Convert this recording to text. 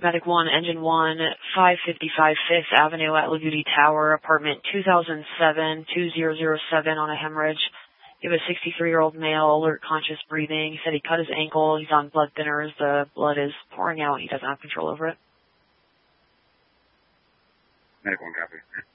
Medic 1, Engine 1, 555 5th Avenue at Lagudi Tower, apartment 2007 on a hemorrhage. You have a 63-year-old male, alert, conscious, breathing. He said he cut his ankle. He's on blood thinners. The blood is pouring out. He doesn't have control over it. Medic 1, copy.